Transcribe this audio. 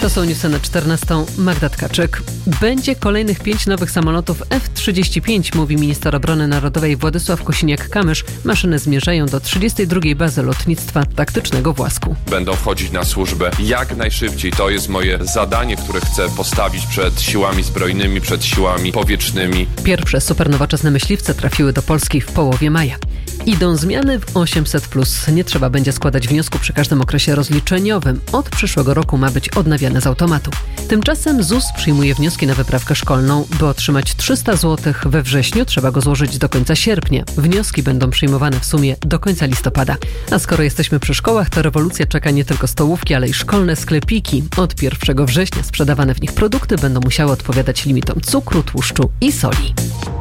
To są newsy na 14. Magda Tkaczyk. Będzie kolejnych 5 nowych samolotów F-35, mówi minister obrony narodowej Władysław Kosiniak-Kamysz. Maszyny zmierzają do 32. bazy lotnictwa taktycznego w Łasku. Będą wchodzić na służbę jak najszybciej. To jest moje zadanie, które chcę postawić przed siłami zbrojnymi, przed siłami powietrznymi. Pierwsze supernowoczesne myśliwce trafiły do Polski w połowie maja. Idą zmiany w 800+. Nie trzeba będzie składać wniosku przy każdym okresie rozliczeniowym. Od przyszłego roku ma być odnawiane z automatu. Tymczasem ZUS przyjmuje wnioski na wyprawkę szkolną. By otrzymać 300 zł we wrześniu, trzeba go złożyć do końca sierpnia. Wnioski będą przyjmowane w sumie do końca listopada. A skoro jesteśmy przy szkołach, to rewolucja czeka nie tylko stołówki, ale i szkolne sklepiki. Od 1 września sprzedawane w nich produkty będą musiały odpowiadać limitom cukru, tłuszczu i soli.